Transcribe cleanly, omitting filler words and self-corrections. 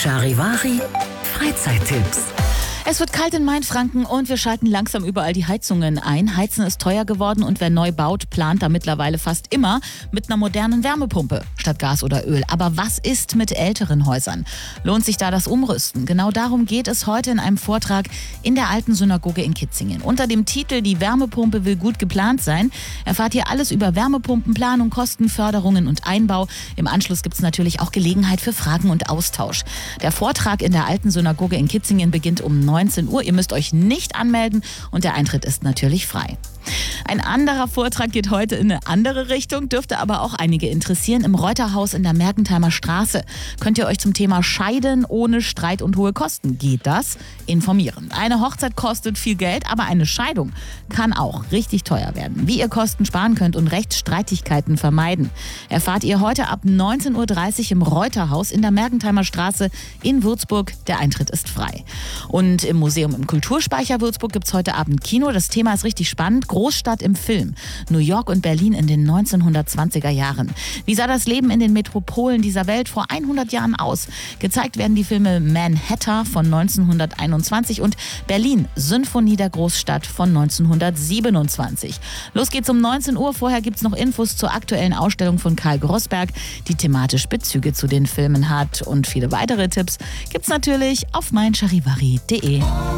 Charivari Freizeittipps. Es wird kalt in Mainfranken und wir schalten langsam überall die Heizungen ein. Heizen ist teuer geworden und wer neu baut, plant da mittlerweile fast immer mit einer modernen Wärmepumpe statt Gas oder Öl. Aber was ist mit älteren Häusern? Lohnt sich da das Umrüsten? Genau darum geht es heute in einem Vortrag in der Alten Synagoge in Kitzingen. Unter dem Titel "Die Wärmepumpe will gut geplant sein" erfahrt ihr alles über Wärmepumpenplanung, Kosten, Förderungen und Einbau. Im Anschluss gibt es natürlich auch Gelegenheit für Fragen und Austausch. Der Vortrag in der Alten Synagoge in Kitzingen beginnt um 19 Uhr. Ihr müsst euch nicht anmelden und der Eintritt ist natürlich frei. Ein anderer Vortrag geht heute in eine andere Richtung, dürfte aber auch einige interessieren. Im Reuterhaus in der Mergentheimer Straße könnt ihr euch zum Thema Scheiden ohne Streit und hohe Kosten, geht das, informieren. Eine Hochzeit kostet viel Geld, aber eine Scheidung kann auch richtig teuer werden. Wie ihr Kosten sparen könnt und Rechtsstreitigkeiten vermeiden, erfahrt ihr heute ab 19.30 Uhr im Reuterhaus in der Mergentheimer Straße in Würzburg. Der Eintritt ist frei. Und im Museum im Kulturspeicher Würzburg gibt es heute Abend Kino. Das Thema ist richtig spannend. Großstadt im Film. New York und Berlin in den 1920er Jahren. Wie sah das Leben in den Metropolen dieser Welt vor 100 Jahren aus? Gezeigt werden die Filme Manhattan von 1921 und Berlin, Symphonie der Großstadt von 1927. Los geht's um 19 Uhr. Vorher gibt's noch Infos zur aktuellen Ausstellung von Karl Grossberg, die thematisch Bezüge zu den Filmen hat. Und viele weitere Tipps gibt's natürlich auf meincharivari.de.